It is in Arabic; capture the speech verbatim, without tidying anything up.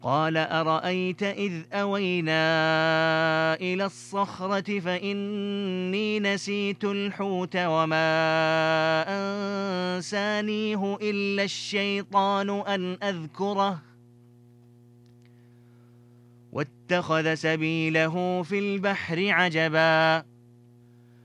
قال أرأيت إذ أوينا إلى الصخرة فإني نسيت الحوت وما أنسانيه إلا الشيطان أن أذكره واتخذ سبيله في البحر عجبا